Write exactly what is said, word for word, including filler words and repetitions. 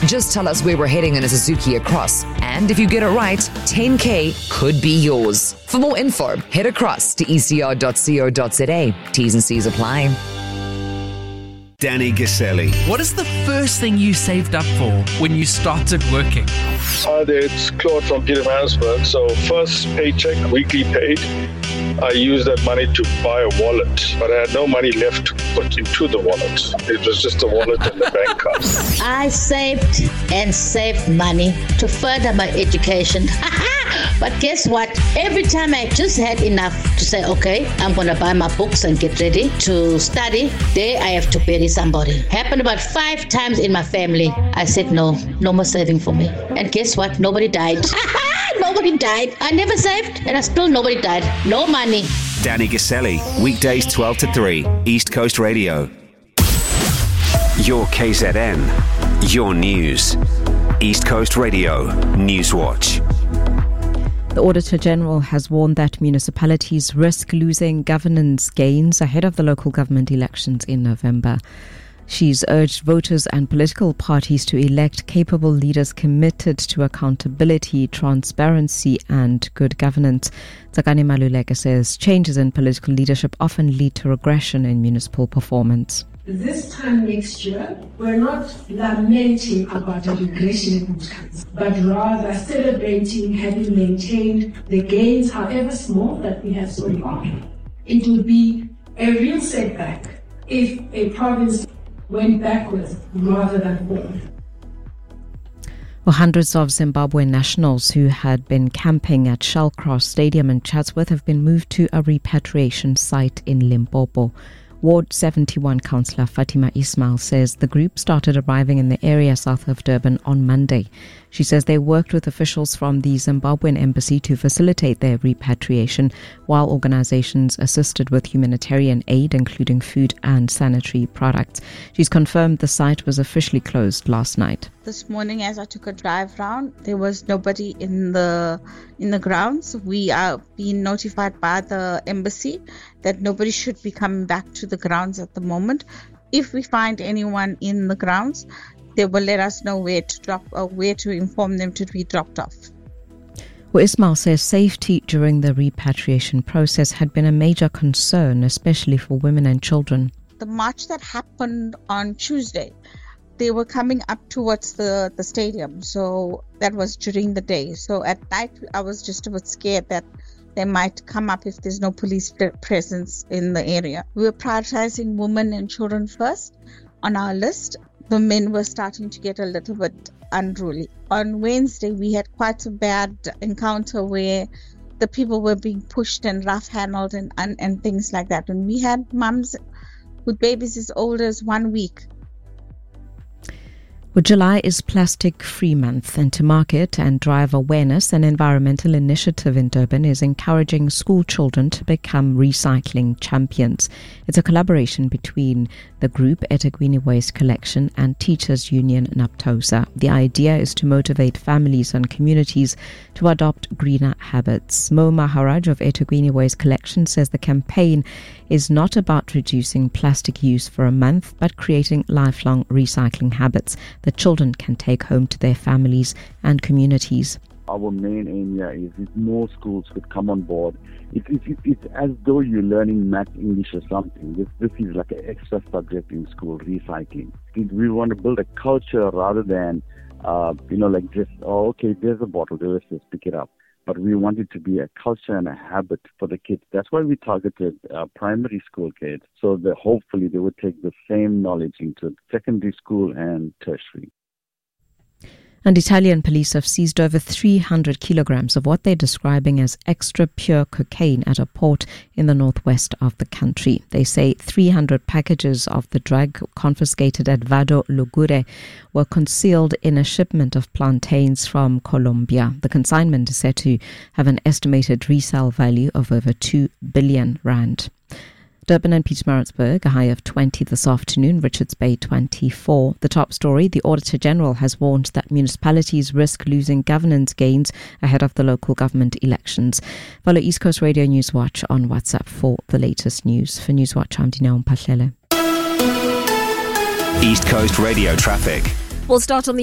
Just tell us where we're heading in a Suzuki Across. And if you get it right, ten K could be yours. For more info, head across to e c r dot co dot z a. T's and C's apply. Danny Gaselli. What is the first thing you saved up for when you started working? Hi there, it's Claude from Pietermaritzburg. So first paycheck, weekly paid, I used that money to buy a wallet, but I had no money left to put into the wallet. It was just a wallet and the bank card. I saved and saved money to further my education. But guess what? Every time I just had enough to say, okay, I'm going to buy my books and get ready to study, there I have to bury somebody. Happened about five times in my family. I said, no, no more saving for me. And guess what? Nobody died. Nobody died. I never saved and I still nobody died. No money. Danny Gaselli, weekdays twelve to three, East Coast Radio. Your K Z N, your news. East Coast Radio, Newswatch. The Auditor General has warned that municipalities risk losing governance gains ahead of the local government elections in November. She's urged voters and political parties to elect capable leaders committed to accountability, transparency and good governance. Tsakani Maluleke says changes in political leadership often lead to regression in municipal performance. This time next year, we're not lamenting about a regression in outcomes, but rather celebrating having maintained the gains, however small, that we have so far. It would be a real setback if a province went backwards rather than forward. Well, hundreds of Zimbabwean nationals who had been camping at Shellcross Stadium in Chatsworth have been moved to a repatriation site in Limpopo. Ward seventy-one councillor Fatima Ismail says the group started arriving in the area south of Durban on Monday. She says they worked with officials from the Zimbabwean embassy to facilitate their repatriation, while organizations assisted with humanitarian aid, including food and sanitary products. She's confirmed the site was officially closed last night. This morning, as I took a drive round, there was nobody in the in the grounds. We are being notified by the embassy that nobody should be coming back to the grounds at the moment. If we find anyone in the grounds, they will let us know where to drop or where to inform them to be dropped off. Well, Ismail says safety during the repatriation process had been a major concern, especially for women and children. The march that happened on Tuesday, they were coming up towards the, the stadium. So that was during the day. So at night, I was just a bit scared that they might come up if there's no police presence in the area. We were prioritizing women and children first on our list. The men were starting to get a little bit unruly. On Wednesday, we had quite a bad encounter where the people were being pushed and rough-handled and, and, and things like that. And we had mums with babies as old as one week. Well, July is Plastic Free Month, and to mark it and drive awareness, an environmental initiative in Durban is encouraging school children to become recycling champions. It's a collaboration between the group eThekwini Waste Collection and Teachers Union NAPTOSA. The idea is to motivate families and communities to adopt greener habits. Mo Maharaj of eThekwini Waste Collection says the campaign is not about reducing plastic use for a month, but creating lifelong recycling habits that children can take home to their families and communities. Our main aim here is if more schools could come on board. It, it, it, it's as though you're learning math, English or something. This, this is like an extra subject in school, recycling. It, we want to build a culture rather than, uh, you know, like just, oh, okay, there's a bottle, let's just pick it up. But we want it to be a culture and a habit for the kids. That's why we targeted uh, primary school kids, so that hopefully they would take the same knowledge into secondary school and tertiary. And Italian police have seized over three hundred kilograms of what they're describing as extra pure cocaine at a port in the northwest of the country. They say three hundred packages of the drug confiscated at Vado Lugure were concealed in a shipment of plantains from Colombia. The consignment is said to have an estimated resale value of over two billion rand. Durban and Pietermaritzburg, a high of twenty this afternoon, Richards Bay twenty-four. The top story, the Auditor General has warned that municipalities risk losing governance gains ahead of the local government elections. Follow East Coast Radio Newswatch on WhatsApp for the latest news. For Newswatch, I'm Dineo Mpahlele. East Coast Radio traffic. We'll start on the